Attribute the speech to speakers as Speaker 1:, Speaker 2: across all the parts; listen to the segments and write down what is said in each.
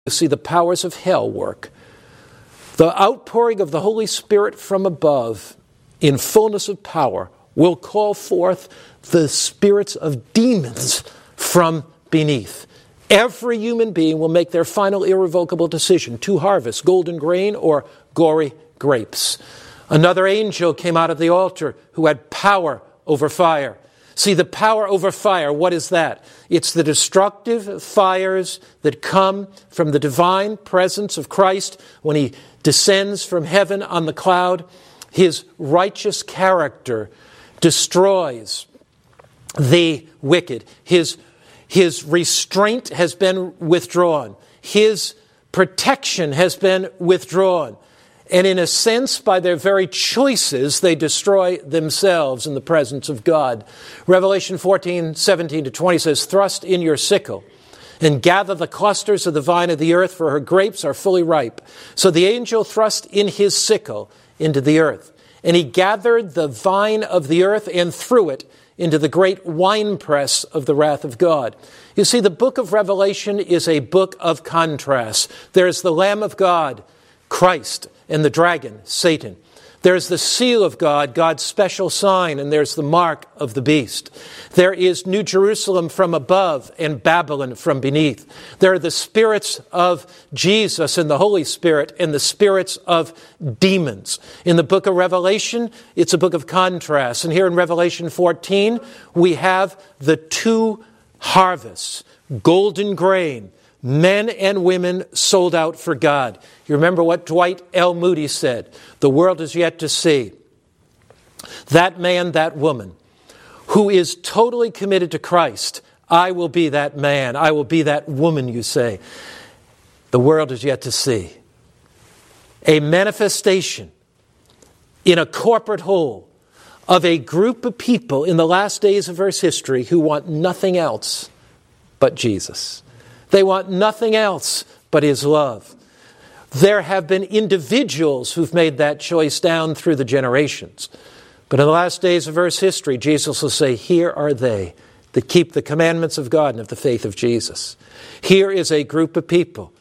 Speaker 1: You see the powers of hell work. The outpouring of the Holy Spirit from above in fullness of power will call forth the spirits of demons from beneath. Every human being will make their final irrevocable decision to harvest golden grain or gory grapes. Another angel came out of the altar who had power over fire. See, the power over fire, what is that? It's the destructive fires that come from the divine presence of Christ when he descends from heaven on the cloud. His righteous character destroys the wicked. His restraint has been withdrawn. His protection has been withdrawn. And in a sense, by their very choices, they destroy themselves in the presence of God. Revelation 14:17-20 says, "Thrust in your sickle and gather the clusters of the vine of the earth, for her grapes are fully ripe." So the angel thrust in his sickle into the earth. And he gathered the vine of the earth and threw it into the great winepress of the wrath of God. You see, the book of Revelation is a book of contrasts. There's the Lamb of God, Christ, and the dragon, Satan. There's the seal of God, God's special sign, and there's the mark of the beast. There is New Jerusalem from above and Babylon from beneath. There are the spirits of Jesus and the Holy Spirit and the spirits of demons. In the book of Revelation, it's a book of contrasts. And here in Revelation 14, we have the two harvests, golden grain, men and women sold out for God. You remember what Dwight L. Moody said, "The world is yet to see that man, that woman, who is totally committed to Christ. I will be that man. I will be that woman," you say. The world is yet to see a manifestation in a corporate whole of a group of people in the last days of Earth's history who want nothing else but Jesus. They want nothing else but his love. There have been individuals who've made that choice down through the generations. But in the last days of Earth's history, Jesus will say, "Here are they that keep the commandments of God and of the faith of Jesus." Here is a group of people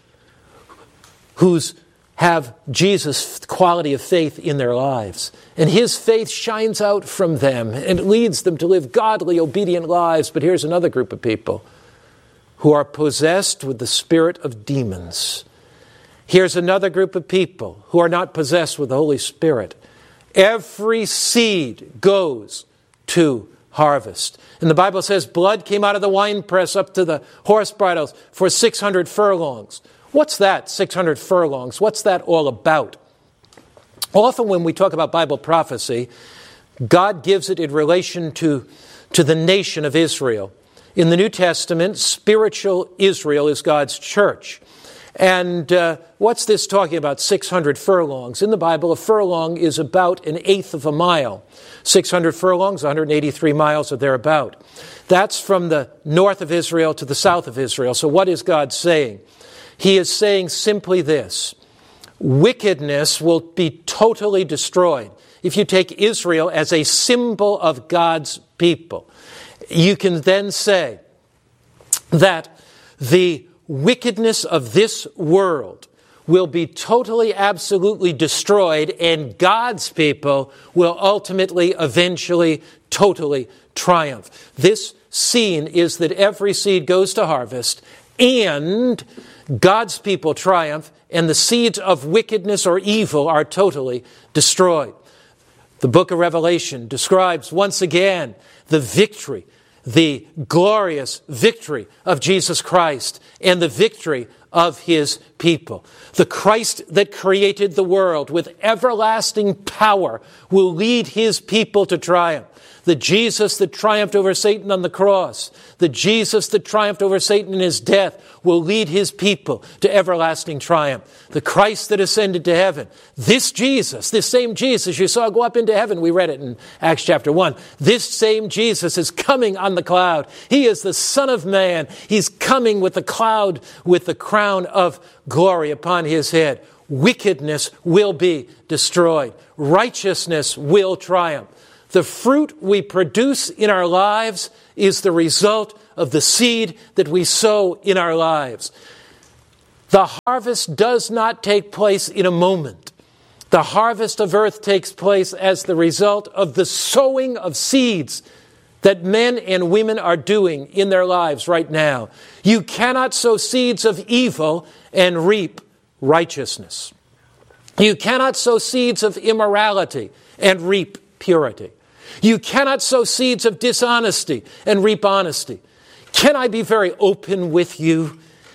Speaker 1: who have Jesus' quality of faith in their lives. And his faith shines out from them and leads them to live godly, obedient lives. But here's another group of people who are possessed with the spirit of demons. Here's another group of people who are not possessed with the Holy Spirit. Every seed goes to harvest. And the Bible says blood came out of the winepress up to the horse bridles for 600 furlongs. What's that, 600 furlongs? What's that all about? Often when we talk about Bible prophecy, God gives it in relation to the nation of Israel. In the New Testament, spiritual Israel is God's church. And what's this talking about, 600 furlongs? In the Bible, a furlong is about an eighth of a mile. 600 furlongs, 183 miles or thereabout. That's from the north of Israel to the south of Israel. So what is God saying? He is saying simply this: wickedness will be totally destroyed. If you take Israel as a symbol of God's people, you can then say that the wickedness of this world will be totally, absolutely destroyed, and God's people will ultimately, eventually, totally triumph. This scene is that every seed goes to harvest, and God's people triumph, and the seeds of wickedness or evil are totally destroyed. The book of Revelation describes once again the victory, the glorious victory of Jesus Christ and the victory of his people. The Christ that created the world with everlasting power will lead his people to triumph. The Jesus that triumphed over Satan on the cross, the Jesus that triumphed over Satan in his death, will lead his people to everlasting triumph. The Christ that ascended to heaven, this Jesus, this same Jesus you saw go up into heaven, we read it in Acts chapter 1. This same Jesus is coming on the cloud. He is the Son of Man. He's coming with the cloud, with the crown of glory upon his head. Wickedness will be destroyed. Righteousness will triumph. The fruit we produce in our lives is the result of the seed that we sow in our lives. The harvest does not take place in a moment. The harvest of earth takes place as the result of the sowing of seeds that men and women are doing in their lives right now. You cannot sow seeds of evil and reap righteousness. You cannot sow seeds of immorality and reap purity. You cannot sow seeds of dishonesty and reap honesty. Can I be very open with you?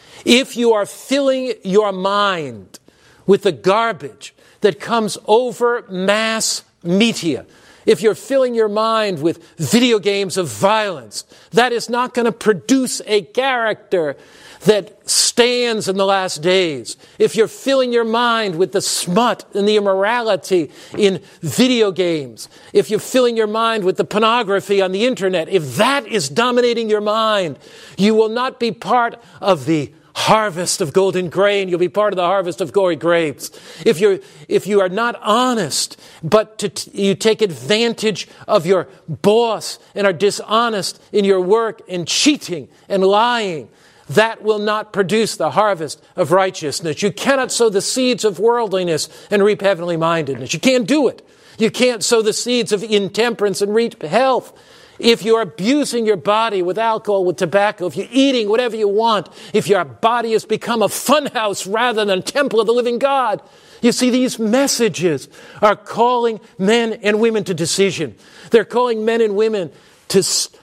Speaker 1: If you are filling your mind with the garbage that comes over mass media, if you're filling your mind with video games of violence, that is not going to produce a character that stands in the last days. If you're filling your mind with the smut and the immorality in video games, if you're filling your mind with the pornography on the internet, if that is dominating your mind, you will not be part of the harvest of golden grain. You'll be part of the harvest of gory grapes. If you are not honest, but you take advantage of your boss and are dishonest in your work and cheating and lying, that will not produce the harvest of righteousness. You cannot sow the seeds of worldliness and reap heavenly mindedness. You can't do it. You can't sow the seeds of intemperance and reap health. If you're abusing your body with alcohol, with tobacco, if you're eating whatever you want, if your body has become a funhouse rather than a temple of the living God, you see, these messages are calling men and women to decision. They're calling men and women to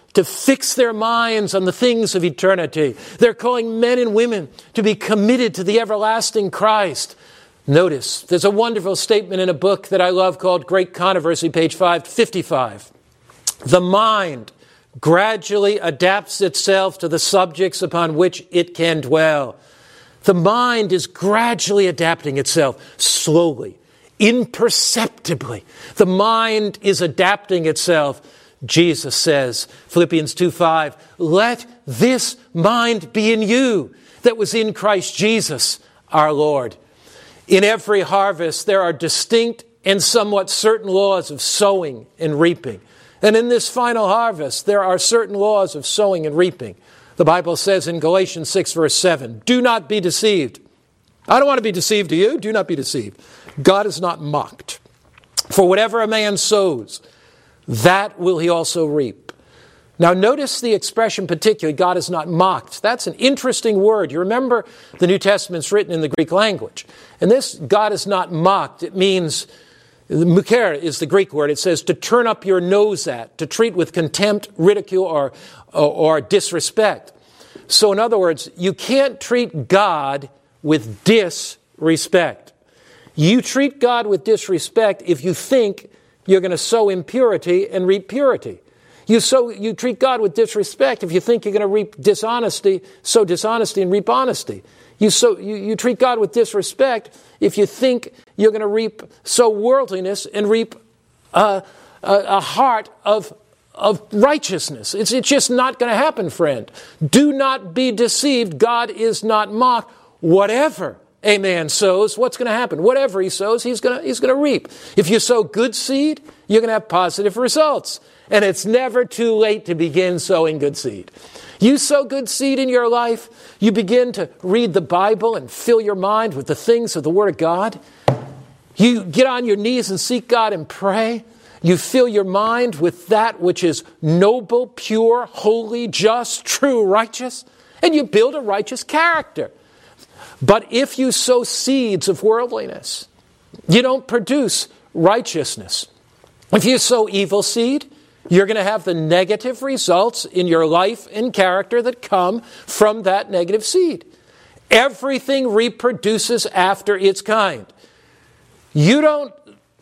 Speaker 1: fix their minds on the things of eternity. They're calling men and women to be committed to the everlasting Christ. Notice, there's a wonderful statement in a book that I love called Great Controversy, page 555. The mind gradually adapts itself to the subjects upon which it can dwell. The mind is gradually adapting itself, slowly, imperceptibly. The mind is adapting itself. Jesus says, Philippians 2:5, let this mind be in you that was in Christ Jesus our Lord. In every harvest, there are distinct and somewhat certain laws of sowing and reaping. And in this final harvest, there are certain laws of sowing and reaping. The Bible says in Galatians 6, verse 7, do not be deceived. I don't want to be deceived, do you? Do not be deceived. God is not mocked. For whatever a man sows, that will he also reap. Now notice the expression particularly, God is not mocked. That's an interesting word. You remember the New Testament's written in the Greek language. And this God is not mocked, it means, muker is the Greek word. It says to turn up your nose at, to treat with contempt, ridicule, or disrespect. So in other words, you can't treat God with disrespect. You treat God with disrespect if you think you're going to sow impurity and reap purity. You treat God with disrespect if you think you're going to reap dishonesty, sow dishonesty and reap honesty. You treat God with disrespect if you think you're going to sow worldliness and reap a heart of righteousness. It's just not going to happen, friend. Do not be deceived. God is not mocked. Whatever a man sows, what's going to happen? Whatever he sows, he's going to reap. If you sow good seed, you're going to have positive results. And it's never too late to begin sowing good seed. You sow good seed in your life, you begin to read the Bible and fill your mind with the things of the Word of God. You get on your knees and seek God and pray. You fill your mind with that which is noble, pure, holy, just, true, righteous, and you build a righteous character. But if you sow seeds of worldliness, you don't produce righteousness. If you sow evil seed, you're going to have the negative results in your life and character that come from that negative seed. Everything reproduces after its kind. You don't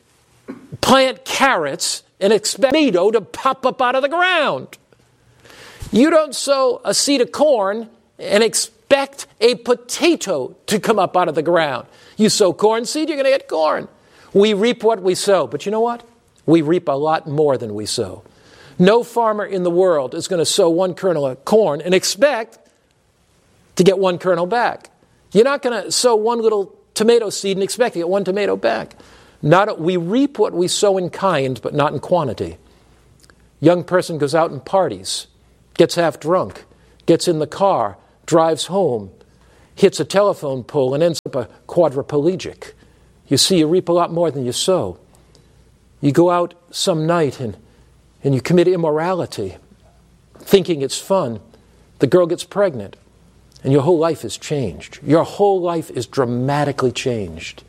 Speaker 1: plant carrots and expect a tomato to pop up out of the ground. You don't sow a seed of corn and expect a potato to come up out of the ground. You sow corn seed, you're going to get corn. We reap what we sow. But you know what? We reap a lot more than we sow. No farmer in the world is going to sow one kernel of corn and expect to get one kernel back. You're not going to sow one little tomato seed and expect to get one tomato back. We reap what we sow in kind, but not in quantity. Young person goes out and parties, gets half drunk, gets in the car, drives home. hits a telephone pole and ends up a quadriplegic. You see, you reap a lot more than you sow. You go out some night and you commit immorality, thinking it's fun. The girl gets pregnant, and your whole life is changed. Your whole life is dramatically changed.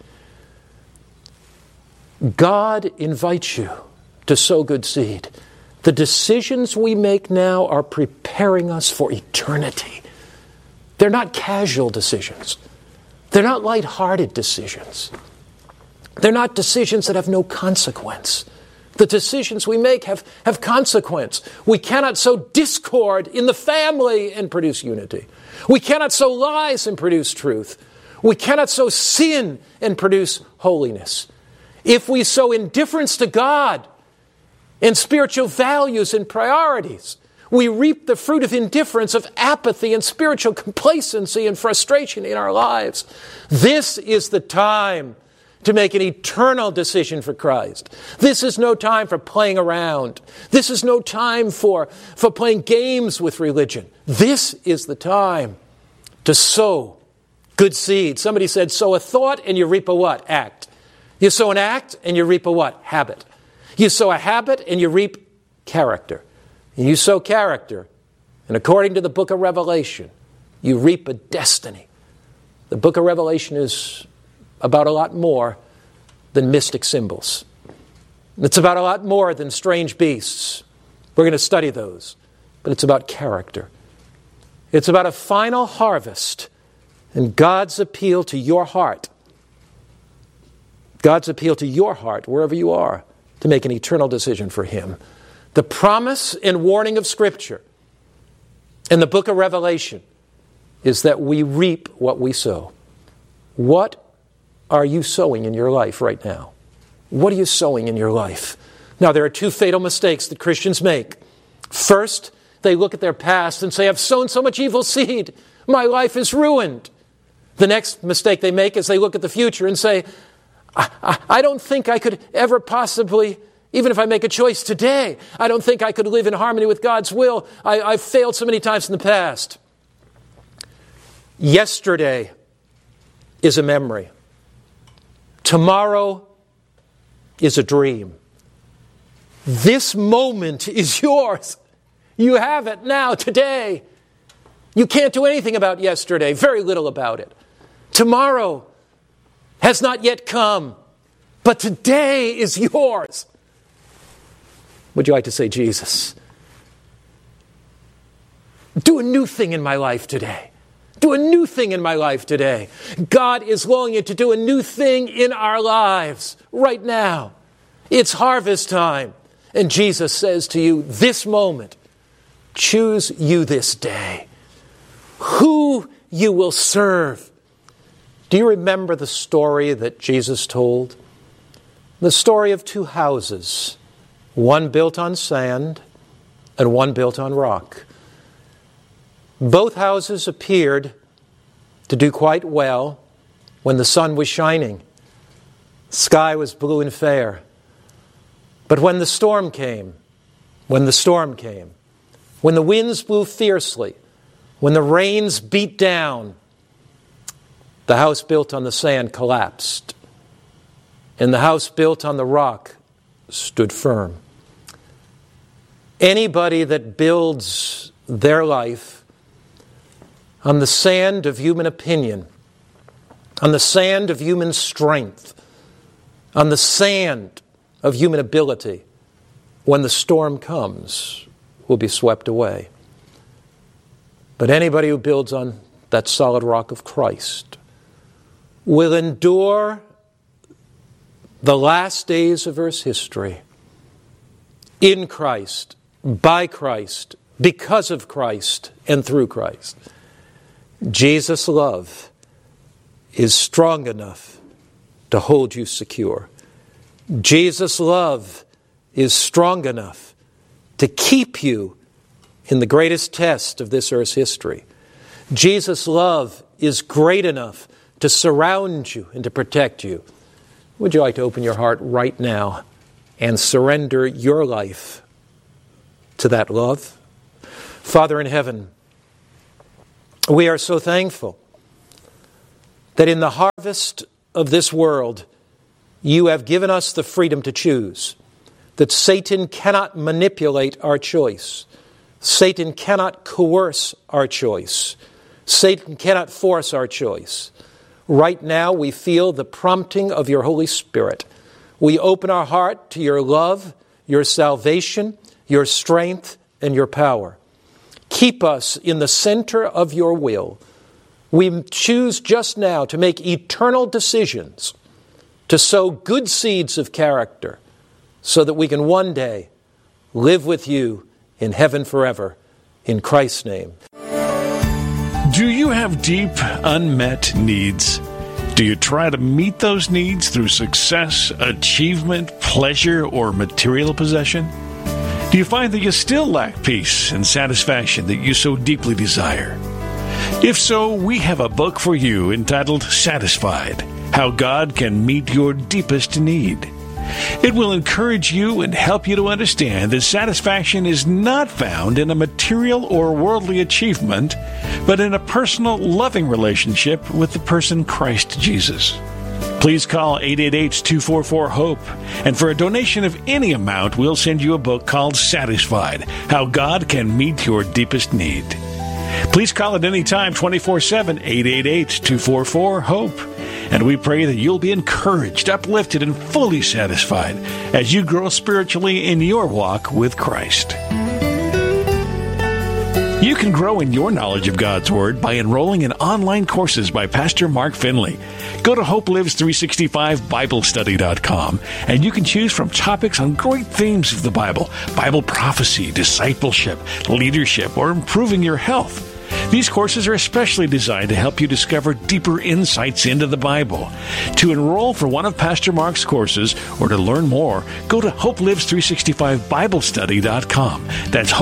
Speaker 1: God invites you to sow good seed. The decisions we make now are preparing us for eternity. They're not casual decisions. They're not lighthearted decisions. They're not decisions that have no consequence. The decisions we make have consequence. We cannot sow discord in the family and produce unity. We cannot sow lies and produce truth. We cannot sow sin and produce holiness. If we sow indifference to God and spiritual values and priorities, we reap the fruit of indifference, of apathy and spiritual complacency and frustration in our lives. This is the time to make an eternal decision for Christ. This is no time for playing around. This is no time for playing games with religion. This is the time to sow good seed. Somebody said, sow a thought and you reap a what? Act. You sow an act and you reap a what? Habit. You sow a habit and you reap character. And you sow character, and according to the book of Revelation, you reap a destiny. The book of Revelation is about a lot more than mystic symbols. It's about a lot more than strange beasts. We're going to study those. But it's about character. It's about a final harvest and God's appeal to your heart. God's appeal to your heart, wherever you are, to make an eternal decision for Him. The promise and warning of Scripture in the book of Revelation is that we reap what we sow. What are you sowing in your life right now? What are you sowing in your life? Now, there are two fatal mistakes that Christians make. First, they look at their past and say, I've sown so much evil seed. My life is ruined. The next mistake they make is they look at the future and say, I don't think I could ever possibly, even if I make a choice today, I don't think I could live in harmony with God's will. I've failed so many times in the past. Yesterday is a memory. Tomorrow is a dream. This moment is yours. You have it now, today. You can't do anything about yesterday, very little about it. Tomorrow has not yet come, but today is yours. Would you like to say, Jesus, do a new thing in my life today? Do a new thing in my life today. God is longing to do a new thing in our lives right now. It's harvest time. And Jesus says to you, this moment, choose you this day who you will serve. Do you remember the story that Jesus told? The story of two houses, one built on sand and one built on rock. Both houses appeared to do quite well when the sun was shining. The sky was blue and fair. But when the storm came, when the winds blew fiercely, when the rains beat down, the house built on the sand collapsed, and the house built on the rock stood firm. Anybody that builds their life on the sand of human opinion, on the sand of human strength, on the sand of human ability, when the storm comes, will be swept away. But anybody who builds on that solid rock of Christ will endure the last days of Earth's history in Christ, by Christ, because of Christ, and through Christ. Jesus' love is strong enough to hold you secure. Jesus' love is strong enough to keep you in the greatest test of this earth's history. Jesus' love is great enough to surround you and to protect you. Would you like to open your heart right now and surrender your life to that love? Father in heaven, we are so thankful that in the harvest of this world, you have given us the freedom to choose, that Satan cannot manipulate our choice. Satan cannot coerce our choice. Satan cannot force our choice. Right now, we feel the prompting of your Holy Spirit. We open our heart to your love, your salvation, your strength, and your power. Keep us in the center of your will. We choose just now to make eternal decisions, to sow good seeds of character, so that we can one day live with you in heaven forever. In Christ's name.
Speaker 2: Do you have deep, unmet needs? Do you try to meet those needs through success, achievement, pleasure, or material possession? Do you find that you still lack peace and satisfaction that you so deeply desire? If so, we have a book for you entitled Satisfied: How God Can Meet Your Deepest Need. It will encourage you and help you to understand that satisfaction is not found in a material or worldly achievement, but in a personal, loving relationship with the person Christ Jesus. Please call 888-244-HOPE, and for a donation of any amount, we'll send you a book called Satisfied: How God Can Meet Your Deepest Need. Please call at any time, 24/7, 888-244-HOPE. And we pray that you'll be encouraged, uplifted, and fully satisfied as you grow spiritually in your walk with Christ. You can grow in your knowledge of God's Word by enrolling in online courses by Pastor Mark Finley. Go to HopeLives365BibleStudy.com, and you can choose from topics on great themes of the Bible: Bible prophecy, discipleship, leadership, or improving your health. These courses are especially designed to help you discover deeper insights into the Bible. To enroll for one of Pastor Mark's courses or to learn more, go to HopeLives365BibleStudy.com. That's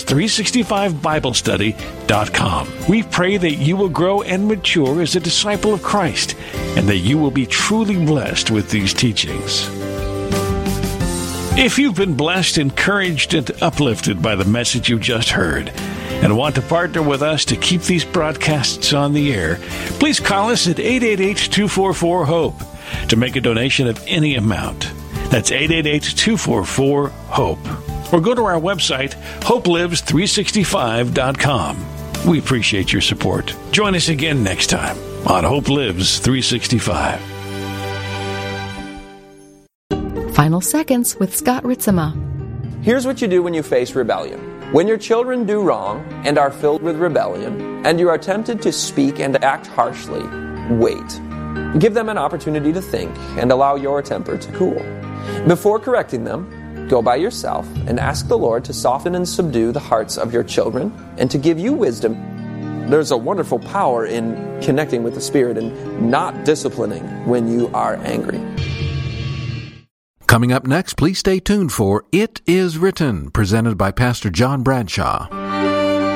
Speaker 2: HopeLives365BibleStudy.com. We pray that you will grow and mature as a disciple of Christ, and that you will be truly blessed with these teachings. If you've been blessed, encouraged, and uplifted by the message you just heard, and want to partner with us to keep these broadcasts on the air, please call us at 888-244-HOPE to make a donation of any amount. That's 888-244-HOPE. Or go to our website, HopeLives365.com. We appreciate your support. Join us again next time on Hope Lives 365.
Speaker 3: Final Seconds with Scott Ritzema.
Speaker 4: Here's what you do when you face rebellion. When your children do wrong and are filled with rebellion, and you are tempted to speak and act harshly, wait. Give them an opportunity to think and allow your temper to cool. Before correcting them, go by yourself and ask the Lord to soften and subdue the hearts of your children and to give you wisdom. There's a wonderful power in connecting with the Spirit and not disciplining when you are angry.
Speaker 5: Coming up next, please stay tuned for It Is Written, presented by Pastor John Bradshaw.